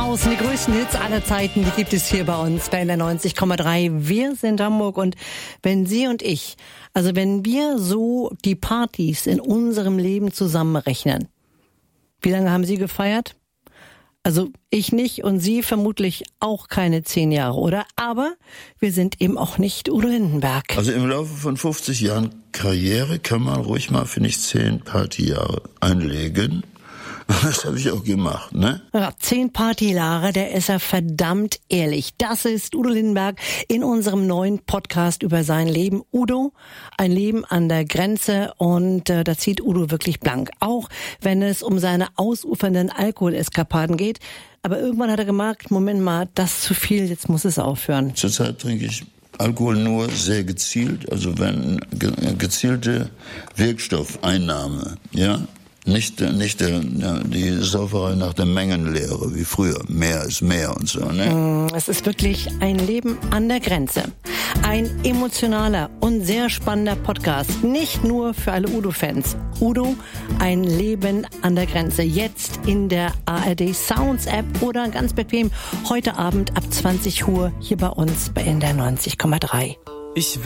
draußen, die größten Hits aller Zeiten, die gibt es hier bei uns bei der 90,3. Wir sind Hamburg und wenn Sie und ich, also wenn wir so die Partys in unserem Leben zusammenrechnen, wie lange haben Sie gefeiert? Also ich nicht und Sie vermutlich auch keine 10 Jahre, oder? Aber wir sind eben auch nicht Udo Lindenberg. Also im Laufe von 50 Jahren Karriere kann man ruhig mal, finde ich, 10 Partyjahre einlegen. Das habe ich auch gemacht, ne? Ja, 10 Partyjahre, der ist ja verdammt ehrlich. Das ist Udo Lindenberg in unserem neuen Podcast über sein Leben. Udo, ein Leben an der Grenze, und da zieht Udo wirklich blank. Auch wenn es um seine ausufernden Alkoholeskapaden geht. Aber irgendwann hat er gemerkt, Moment mal, das ist zu viel, jetzt muss es aufhören. Zurzeit trinke ich Alkohol nur sehr gezielt, also wenn gezielte Wirkstoffeinnahme, ja. Nicht die Sauferei nach der Mengenlehre wie früher. Mehr ist mehr und so, ne? Es ist wirklich ein Leben an der Grenze. Ein emotionaler und sehr spannender Podcast. Nicht nur für alle Udo-Fans. Udo, ein Leben an der Grenze. Jetzt in der ARD Sounds App oder ganz bequem heute Abend ab 20 Uhr hier bei uns in der 90,3. Ich